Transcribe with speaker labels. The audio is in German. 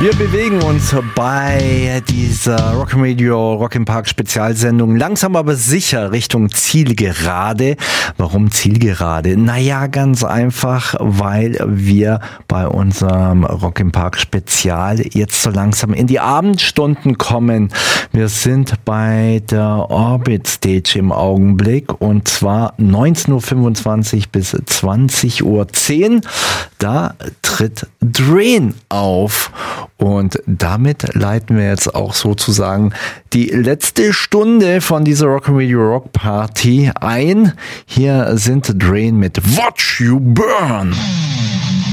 Speaker 1: Wir bewegen uns bei dieser Rock'n'Radio Rock'n'Park Spezialsendung langsam aber sicher Richtung Zielgerade. Warum Zielgerade? Naja, ganz einfach, weil wir bei unserem Rock'n'Park Spezial jetzt so langsam in die Abendstunden kommen. Wir sind bei der Orbit Stage im Augenblick und zwar 19.25 Uhr bis 20.10 Uhr. Da tritt Drain auf. Und damit leiten wir jetzt auch sozusagen die letzte Stunde von dieser Rock'n'Radio Rock Party ein. Hier sind Drain mit Watch You Burn.